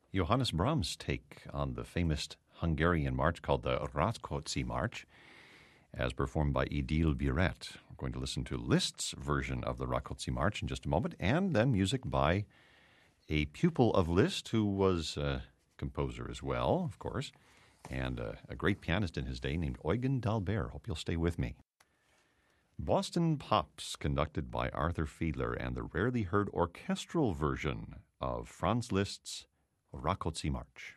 Johannes Brahms' take on the famous Hungarian march called the Rákóczi March, as performed by Édile Biret. We're going to listen to Liszt's version of the Rákóczi March in just a moment, and then music by a pupil of Liszt who was a composer as well, of course, and a great pianist in his day named Eugen d'Albert. Hope you'll stay with me. Boston Pops, conducted by Arthur Fiedler, and the rarely heard orchestral version of Franz Liszt's Rákóczi March.